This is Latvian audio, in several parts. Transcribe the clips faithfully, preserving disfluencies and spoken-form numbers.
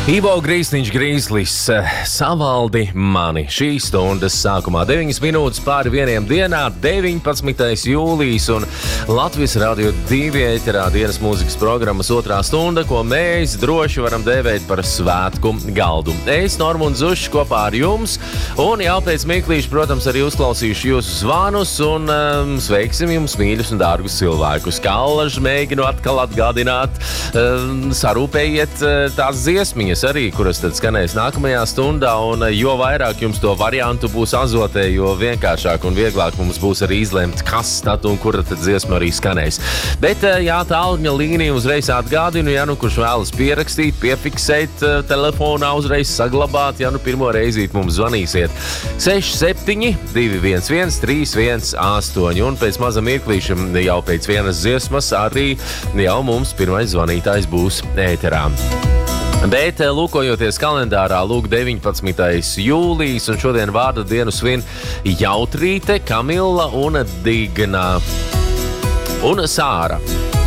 Ivo Grīsniņš Grīslis, savaldi mani. Šīs stundas sākumā deviņas minūtes pāri vieniem dienā, deviņpadsmitais jūlijas un Latvijas Radio divi ēterā dienas mūzikas programmas otrā stunda, ko mēs droši varam dēvēt par svētku galdu. Es, Normunds Zušs, kopā ar jums, un jau pēc mirklīša, protams, arī uzklausīšu jūsu zvanus, un um, sveiksim jums mīļus un dārgus cilvēkus. Kā allaž mēģinu atkal atgādināt, um, sarūpējiet uh, tās dziesmiņas arī, kuras tad skanēs nākamajā stundā, un jo vairāk jums to variantu būs azotē, jo vienkāršāk un vieglāk mums būs arī izlemt, kas tad un kura tad dziesma arī skanēs. Bet, jā, tālruņa līnija uzreiz atgādinu, ja nu kurš vēlas pierakstīt, piefiksēt telefonā, uzreiz saglabāt, ja nu pirmo reizīt mums zvanīsiet seši septiņi divi viens viens trīs viens astoņi, un pēc maza mirklīša jau pēc vienas dziesmas arī jau mums pirmais zvanītājs būs ēterā. Bet, lūkojoties kalendārā, lūk, deviņpadsmitais jūlijas, un šodien vārda dienu svin Jautrīte, Kamila un Digna un Sāra.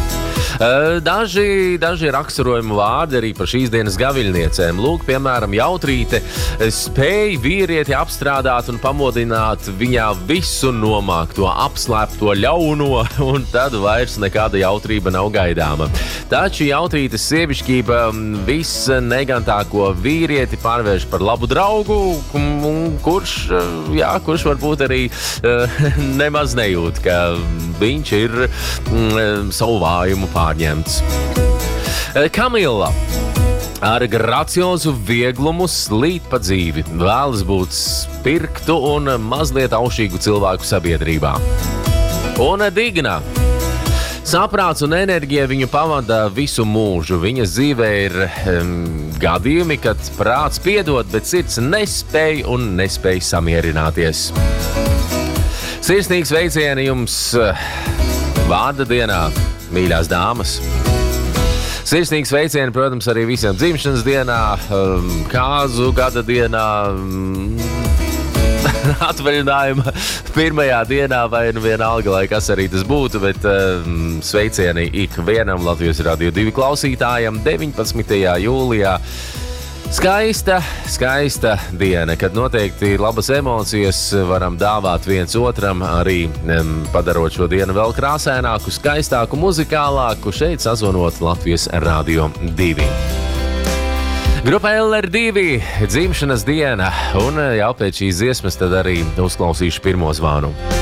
Daži, daži raksturojumu vārdi arī par šīs dienas gaviļniecēm. Lūk, piemēram, Jautrīte spēj vīrieti apstrādāt un pamodināt viņā visu nomākto, apslēpto ļauno, un tad vairs nekāda jautrība nav gaidāma. Taču Jautrītes sievišķība viss negantāko vīrieti pārvērš par labu draugu, kurš, jā, kurš varbūt arī nemaz nejūt, ka viņš ir savu vājumu pār. Pārņemts. Kamila ar graciozu vieglumu slīd pa dzīvi, vēlas būt spirktu un mazliet aušīgu cilvēku sabiedrībā. Un Digna. Saprāts un enerģija viņu pavada visu mūžu. Viņas dzīvē ir um, gadījumi, kad prāts piedod, bet sirds nespēj un nespēj samierināties. Sirsnīgs veicieni jums vārda dienā, mīļās dāmas. Sirsnīgs veicieni, protams, arī visiem dzimšanas dienā, kāzu gada dienā, atvaļinājuma pirmajā dienā, vai nu vienalga, lai kas arī tas būtu, bet um, sveicieni ik vienam Latvijas Radio divi klausītājam deviņpadsmitajā jūlijā. Skaista, skaista diena, kad noteikti labas emocijas varam dāvāt viens otram, arī um, padarot šo dienu vēl krāsaināku, skaistāku, muzikālāku, šeit sazvanot Latvijas Radio divi. Grupa L R divi, dzimšanas diena, un jau pēc šīs dziesmas tad arī uzklausīšu pirmo zvanu.